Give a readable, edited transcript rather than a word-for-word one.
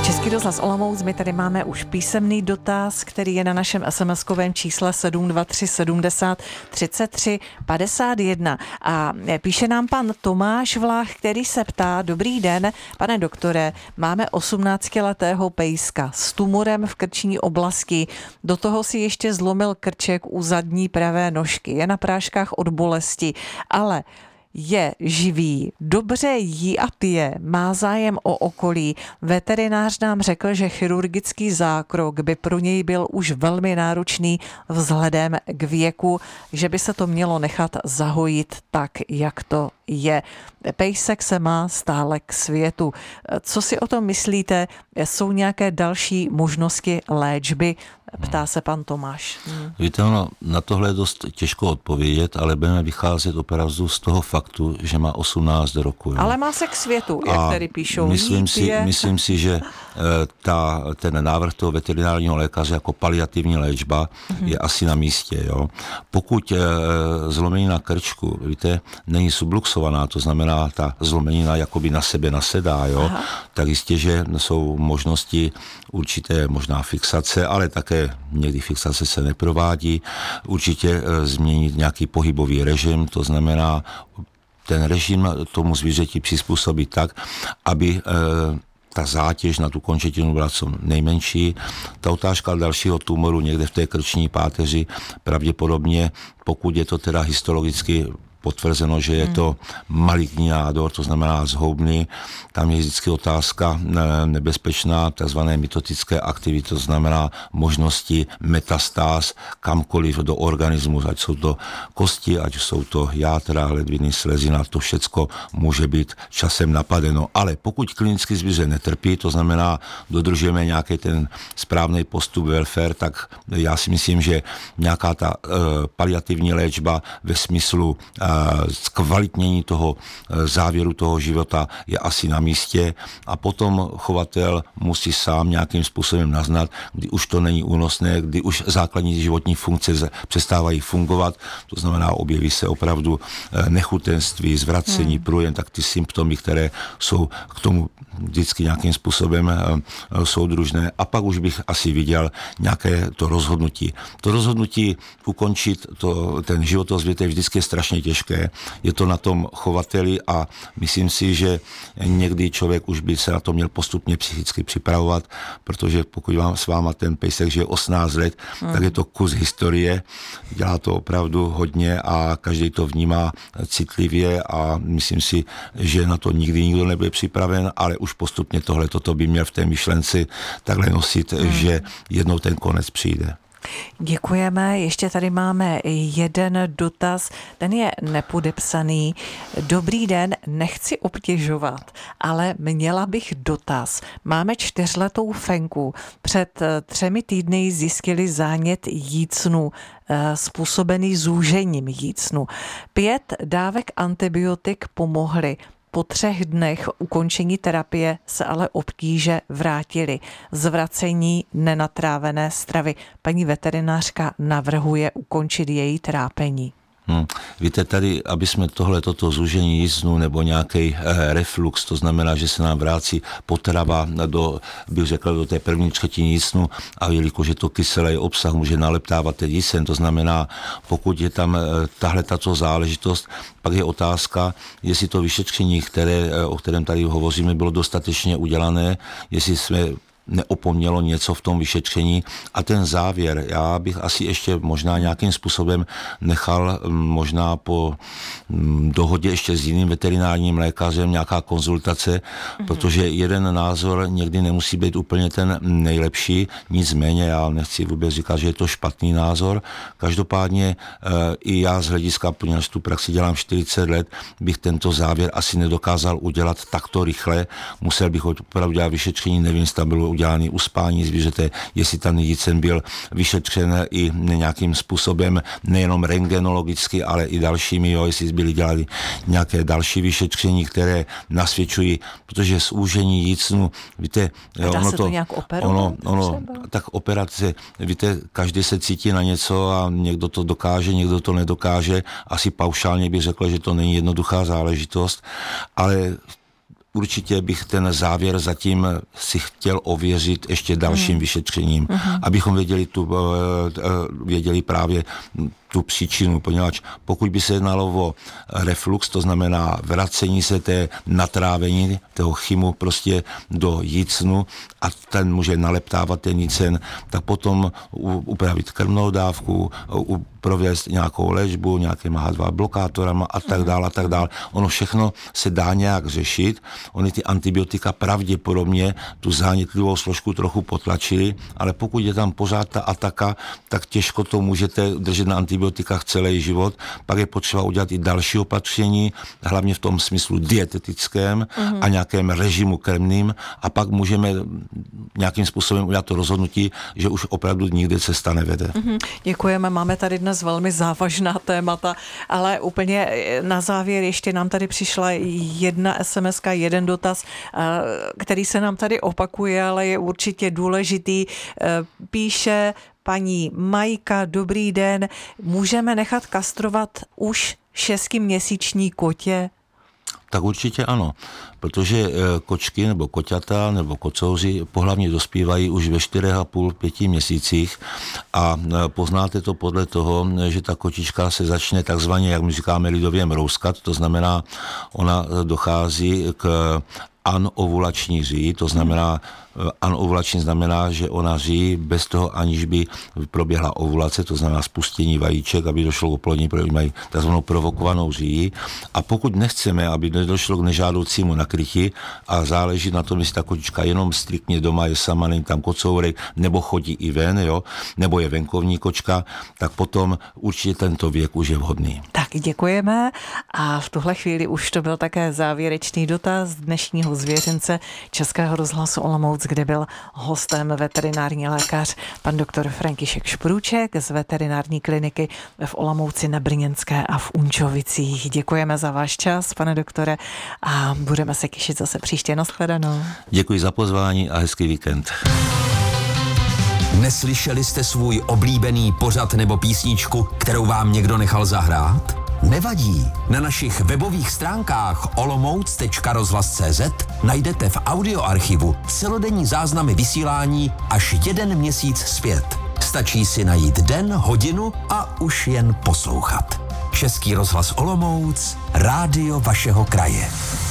Český rozhlas Olomouc, my tady máme už písemný dotaz, který je na našem SMS-kovém čísle 723 70 33 51. A píše nám pan Tomáš Vlach, který se ptá: dobrý den, pane doktore, máme 18letého pejska s tumorem v krční oblasti, do toho si ještě zlomil krček u zadní pravé nožky, je na práškách od bolesti, ale je živý, dobře jí a pije, má zájem o okolí. Veterinář nám řekl, že chirurgický zákrok by pro něj byl už velmi náročný vzhledem k věku, že by se to mělo nechat zahojit tak, jak to je. Pejsek se má stále k světu. Co si o tom myslíte? Jsou nějaké další možnosti léčby? Ptá se pan Tomáš. Víte, na tohle je dost těžko odpovědět, ale budeme vycházet opravdu z toho faktu, že má 18 roku. Ale má se k světu, jak tady píšou. Myslím si, že ten návrh toho veterinárního lékaře jako paliativní léčba je asi na místě. Jo. Pokud zlomenina krčku, víte, není subluxovaná, to znamená, ta zlomenina jakoby na sebe nasedá, jo, tak jistě, že jsou možnosti určité možná fixace, ale také někdy fixace se neprovádí. Určitě změnit nějaký pohybový režim, to znamená ten režim tomu zvířeti přizpůsobit tak, aby ta zátěž na tu končetinu byla co nejmenší. Ta otázka dalšího tumoru někde v té krční páteři, pravděpodobně, pokud je to teda histologicky potvrzeno, že je to maligní nádor, to znamená zhoubný. Tam je vždycky otázka nebezpečná, takzvané mitotické aktivity, to znamená možnosti metastáz kamkoliv do organismu, ať jsou to kosti, ať jsou to játra, ledviny, slezina, to všecko může být časem napadeno. Ale pokud klinicky zvíře netrpí, to znamená dodržujeme nějaký ten správný postup welfare, tak já si myslím, že nějaká ta paliativní léčba ve smyslu zkvalitnění toho závěru toho života je asi na místě a potom chovatel musí sám nějakým způsobem naznat, kdy už to není únosné, kdy už základní životní funkce přestávají fungovat, to znamená objeví se opravdu nechutenství, zvracení, průjem, tak ty symptomy, které jsou k tomu vždycky nějakým způsobem soudružné. A pak už bych asi viděl nějaké to rozhodnutí. To rozhodnutí ukončit ten život toho zvířete vždycky je strašně těžké. Je to na tom chovateli a myslím si, že někdy člověk už by se na to měl postupně psychicky připravovat, protože pokud s váma ten pejsek žije 18 let, tak je to kus historie. Dělá to opravdu hodně a každý to vnímá citlivě a myslím si, že na to nikdy nikdo nebude připraven, ale už postupně toto by měl v té myšlenci takhle nosit, že jednou ten konec přijde. Děkujeme. Ještě tady máme jeden dotaz, ten je nepodepsaný. Dobrý den, nechci obtěžovat, ale měla bych dotaz. Máme 4letou Fenku. Před 3 týdny zjistili zánět jícnu, způsobený zúžením jícnu. 5 dávek antibiotik pomohly. Po 3 dnech ukončení terapie se ale obtíže vrátily. Zvracení nenatrávené stravy. Paní veterinářka navrhuje ukončit její trápení. Víte, tady, aby jsme toto zúžení jícnu nebo nějaký reflux, to znamená, že se nám vrátí potrava do té první třetiny jícnu a jelikož je to kyselý obsah, může naleptávat ten jícen, to znamená, pokud je tam tato záležitost, pak je otázka, jestli to vyšetření, o kterém tady hovoříme, bylo dostatečně udělané, jestli jsme neopomnělo něco v tom vyšetření a ten závěr, já bych asi ještě možná nějakým způsobem nechal možná po dohodě ještě s jiným veterinárním lékařem nějaká konzultace, protože jeden názor někdy nemusí být úplně ten nejlepší, nicméně já nechci vůbec říkat, že je to špatný názor. Každopádně i já z hlediska, poněvadž tu praxi dělám 40 let, bych tento závěr asi nedokázal udělat takto rychle. Musel bych opravdu dělat vyšetření, nevím, zda bylo udělané uspání zvířete, jestli ten jícen byl vyšetřen i nějakým způsobem, nejenom rentgenologicky, ale i dalšími, jestli byly dělány nějaké další vyšetření, které nasvědčují, protože zúžení jícnu, víte, dá se to nějak operovat? Tak operace, víte, každý se cítí na něco a někdo to dokáže, někdo to nedokáže. Asi paušálně bych řekl, že to není jednoduchá záležitost, ale určitě bych ten závěr zatím si chtěl ověřit ještě dalším vyšetřením, abychom věděli právě tu příčinu, poněvadž pokud by se jednalo o reflux, to znamená vracení se té natrávení, toho chymu prostě do jícnu a ten může naleptávat ten jícen, tak potom upravit krmnou dávku, provést nějakou léčbu, nějakýma H2 blokátorama a tak dále. Ono všechno se dá nějak řešit. Ony ty antibiotika pravděpodobně tu zánětlivou složku trochu potlačily, ale pokud je tam pořád ta ataka, tak těžko to můžete držet na antibiotikách celý život. Pak je potřeba udělat i další opatření, hlavně v tom smyslu dietetickém a nějakém režimu krmným a pak můžeme nějakým způsobem udělat to rozhodnutí, že už opravdu nikde cesta nevede. Děkujeme, máme tady dnes velmi závažná témata, ale úplně na závěr ještě nám tady přišla jedna SMS-ka, jeden dotaz, který se nám tady opakuje, ale je určitě důležitý. Píše paní Majka, dobrý den, můžeme nechat kastrovat už 6měsíční kotě? Tak určitě ano, protože kočky nebo koťata nebo kocouři pohlavně dospívají už ve 4,5-5 měsících a poznáte to podle toho, že ta kočička se začne takzvaně, jak my říkáme lidově, mrouskat, to znamená, ona dochází k anovulační říji, to znamená, anovulační znamená, že ona říjí bez toho, aniž by proběhla ovulace, to znamená spustění vajíček, aby došlo k oplodnění, protože mají takzvanou provokovanou říji. A pokud nechceme, aby nedošlo k nežádoucímu nakrytí a záleží na tom, jestli ta kočička jenom striktně doma je sama, není tam kocourek, nebo chodí i ven, jo, nebo je venkovní kočka, tak potom určitě tento věk už je vhodný. Tak děkujeme a v tuhle chvíli už to byl také závěrečný dotaz dnešního zvěřince Českého rozhlasu Olomouc, kde byl hostem veterinární lékař pan doktor František Šprůček z veterinární kliniky v Olomouci na Brněnské a v Unčovicích. Děkujeme za váš čas, pane doktore, a budeme se těšit zase příště. Nashledanou. Děkuji za pozvání a hezký víkend. Neslyšeli jste svůj oblíbený pořad nebo písničku, kterou vám někdo nechal zahrát? Nevadí, na našich webových stránkách olomouc.rozhlas.cz najdete v audioarchivu celodenní záznamy vysílání až 1 měsíc zpět. Stačí si najít den, hodinu a už jen poslouchat. Český rozhlas Olomouc, rádio vašeho kraje.